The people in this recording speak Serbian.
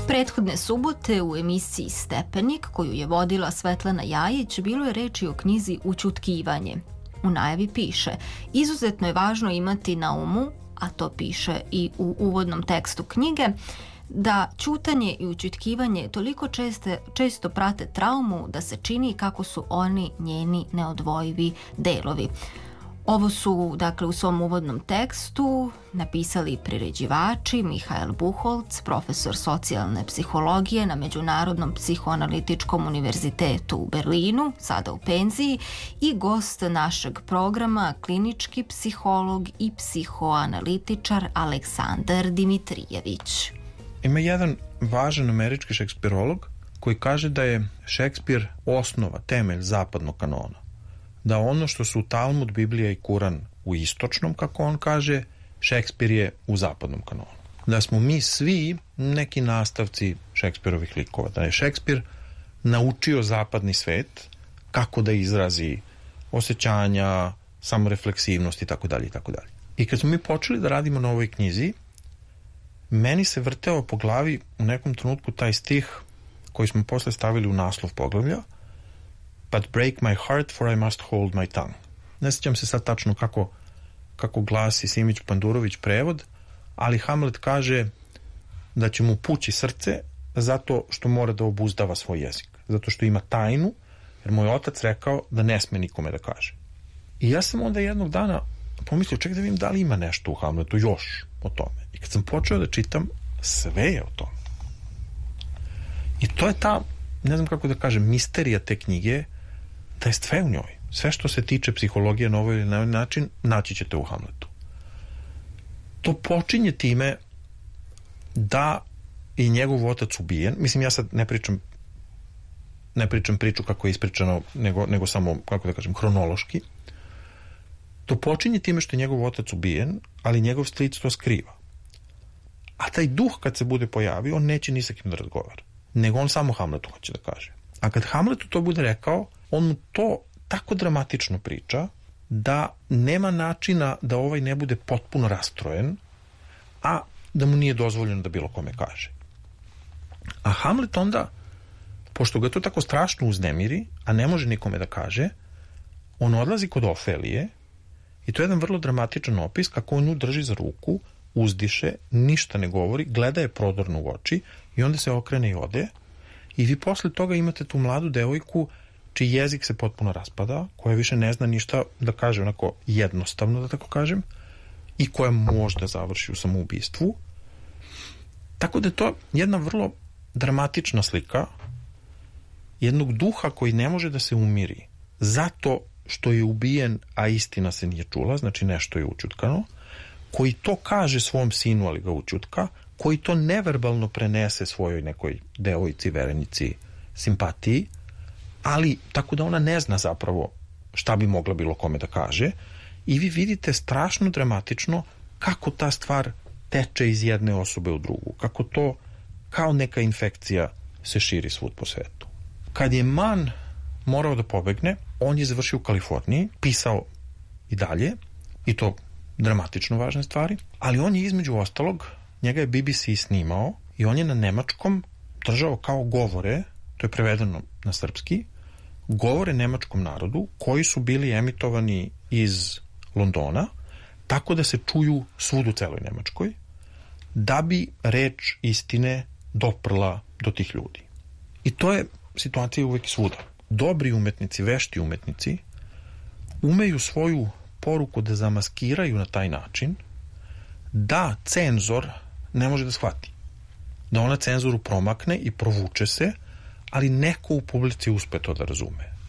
Prethodne subote u emisiji Stepenik, koju je vodila Svetlana Jajić, bilo je reči o knjizi Ućutkivanje. U najavi piše: izuzetno je važno imati na umu, a to piše i u uvodnom tekstu knjige, da ćutanje i ućutkivanje toliko često prate traumu da se čini kako su oni njeni neodvojivi delovi. Ovo su, dakle, u svom uvodnom tekstu napisali priređivači Mihael Buholc, profesor socijalne psihologije na Međunarodnom psihoanalitičkom univerzitetu u Berlinu, sada u penziji, i gost našeg programa, klinički psiholog i psihoanalitičar Aleksandar Dimitrijević. Ima jedan važan američki šekspirolog koji kaže da je Šekspir osnova, temelj zapadnog kanona. Da ono što su Talmud, Biblija i Kuran u istočnom, kako on kaže, Šekspir je u zapadnom kanonu. Da smo mi svi neki nastavci Šekspirovih likova. Da je Šekspir naučio zapadni svet kako da izrazi osjećanja, samorefleksivnost i tako dalje i tako dalje. I kad smo mi počeli da radimo na ovoj knjizi, meni se vrteo po glavi u nekom trenutku taj stih koji smo posle stavili u naslov poglavlja: But break my heart, for I must hold my tongue. Ne sjećam se sad tačno kako glasi Simić Pandurović prevod, ali Hamlet kaže da će mu pući srce zato što mora da obuzdava svoj jezik. Zato što ima tajnu, jer mu je otac rekao da ne sme nikome da kaže. I ja sam onda jednog dana pomislio, čekaj da vidim da li ima nešto u Hamletu još o tome. I kad sam počeo da čitam, sve je o tome. I to je ta, ne znam kako da kažem, misterija te knjige, da je sve u njoj. Sve što se tiče psihologije na ovaj ili na ovaj način, naći ćete u Hamletu. To počinje time da je njegov otac ubijen. Mislim, ja sad ne pričam priču kako je ispričano, nego samo, kako da kažem, hronološki. To počinje time što je njegov otac ubijen, ali njegov stric to skriva. A taj duh kad se bude pojavio, on neće ni sa kim da razgovara. Nego on samo Hamletu hoće da kaže. A kad Hamletu to bude rekao, on mu to tako dramatično priča da nema načina da ovaj ne bude potpuno rastrojen, a da mu nije dozvoljeno da bilo kome kaže. A Hamlet onda, pošto ga to tako strašno uznemiri, a ne može nikome da kaže, on odlazi kod Ofelije i to je jedan vrlo dramatičan opis kako on nju drži za ruku, uzdiše, ništa ne govori, gleda je prodorno u oči i onda se okrene i ode. I vi posle toga imate tu mladu devojku čiji jezik se potpuno raspada, koja više ne zna ništa da kaže onako jednostavno, da tako kažem, i koja možda završi u samoubistvu. Tako da je to jedna vrlo dramatična slika jednog duha koji ne može da se umiri zato što je ubijen, a istina se nije čula, znači nešto je ućutkano, koji to kaže svom sinu, ali ga ućutka, koji to neverbalno prenese svojoj nekoj devojci, verenici, simpatiji, ali tako da ona ne zna zapravo šta bi mogla bilo kome da kaže, i vi vidite strašno dramatično kako ta stvar teče iz jedne osobe u drugu, kako to kao neka infekcija se širi svud po svetu. Kad je Mann morao da pobegne, on je završio u Kaliforniji, pisao i dalje, i to dramatično važne stvari, ali on je između ostalog, njega je BBC snimao i on je na nemačkom držao kao govore, to je prevedeno na srpski, govore nemačkom narodu koji su bili emitovani iz Londona, tako da se čuju svud u celoj Nemačkoj, da bi reč istine doprla do tih ljudi. I to je situacija uvek svuda. Dobri umetnici, vešti umetnici umeju svoju poruku da zamaskiraju na taj način da cenzor ne može da shvati. Da ona cenzoru promakne i provuče se, ali neko u publici uspe to da razume.